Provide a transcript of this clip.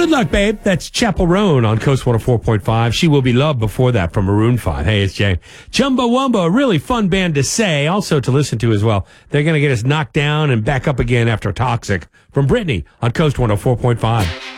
Good luck, babe. That's Chapel Roan on Coast 104.5. She Will Be Loved before that from Maroon 5. Hey, it's Jay. Chumbawamba, a really fun band to say, also to listen to as well. They're going to get us knocked down and back up again after Toxic from Britney on Coast 104.5.